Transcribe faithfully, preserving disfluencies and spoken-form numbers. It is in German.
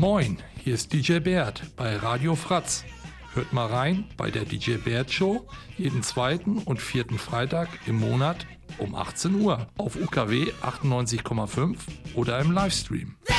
Moin, hier ist D J Bert bei Radio Fratz. Hört mal rein bei der D J Bert Show jeden zweiten und vierten Freitag im Monat um achtzehn Uhr auf U K W achtundneunzig Komma fünf oder im Livestream.